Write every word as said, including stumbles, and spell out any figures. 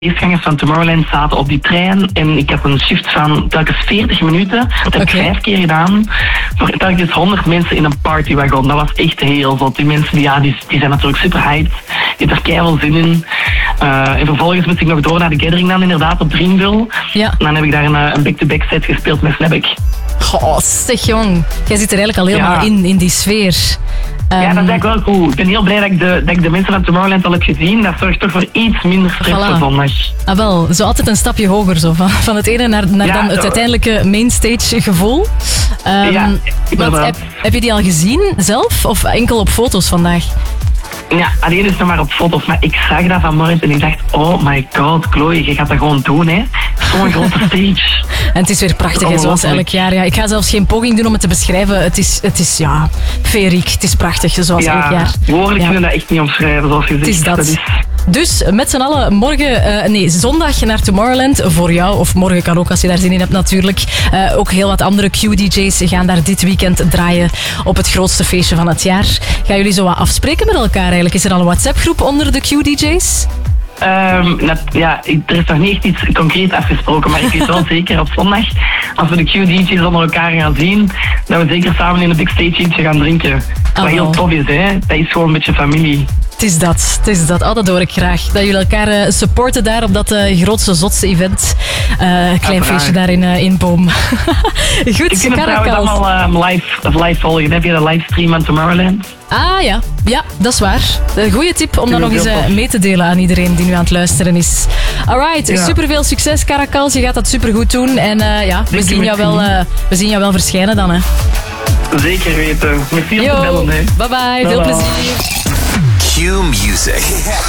feestgangers van Tomorrowland zaten op die trein en ik had een shift van telkens veertig minuten. Dat heb ik Oké. vijf keer gedaan. Voor telkens honderd mensen in een partywagon. Dat was echt heel zot. Die mensen die, ja, die, die zijn natuurlijk super hyped. Je hebt er keihard zin in. Uh, en vervolgens moest ik nog door naar de gathering dan inderdaad op Dreamville. Ja. En dan heb ik daar een, een back-to-back set gespeeld met Snapback. Goh, zeg jong. Jij zit er eigenlijk al helemaal Ja. in, in die sfeer. Um, Ja, dat is eigenlijk wel cool. Ik ben heel blij dat ik de, dat ik de mensen van Tomorrowland al heb gezien. Dat zorgt toch voor iets minder stress Voilà. voor zondag. Ah, wel, zo altijd een stapje hoger. Zo, van, van het ene naar, naar Ja, dan het zo. uiteindelijke mainstage gevoel. Um, Ja, want inderdaad. heb, heb je die al gezien zelf? Of enkel op foto's vandaag? Ja, alleen is het nog maar op foto's, maar ik zag dat vanmorgen en ik dacht, oh my god, Chloe, je gaat dat gewoon doen, hè. Zo'n grote stage. En het is weer prachtig, hè, zoals Ongelooflijk. elk jaar. Ja, ik ga zelfs geen poging doen om het te beschrijven. Het is, het is ja, feeriek. Het is prachtig, zoals elk Ja, jaar. woordelijk Ja. kunnen dat echt niet omschrijven, zoals je zegt. Het is dat. is... Dus met z'n allen morgen, eh, nee, zondag naar Tomorrowland voor jou. Of morgen kan ook als je daar zin in hebt natuurlijk. Eh, ook heel wat andere Q D J's gaan daar dit weekend draaien op het grootste feestje van het jaar. Gaan jullie zo wat afspreken met elkaar eigenlijk? Is er al een WhatsApp-groep onder de Q D J's? Um, dat, ja, ik- er is nog niet echt iets concreet afgesproken, maar ik weet wel zeker op zondag, als we de Q D J's onder elkaar gaan zien, dat we zeker samen in een big stage eentje gaan drinken. Wat Oh. heel tof is, hè. Dat is gewoon een beetje familie. Het is dat, het is dat. Oh, dat hoor ik graag. Dat jullie elkaar eh, supporten daar op dat eh, grootste, zotste event. Eh, klein Uiteraard. feestje daar in, eh, in Boom. Ik Goed, vind het trouwens Caracals. allemaal um, live, of live volgen. Heb je de livestream aan Tomorrowland? Ah ja, ja, dat is waar. Een goede tip om dat vind nog ik eens heel eh, tof. mee te delen aan iedereen die nu aan het luisteren is. Alright, Ja. super veel succes Caracals. Je gaat dat super goed doen. En eh, ja, we Dank zien, u, jou wel, merci. eh, we zien jou wel verschijnen dan. Hè. Zeker weten. Met veel te Yo, bellen, hè. bye bye, veel Bye-bye. plezier. Q Music.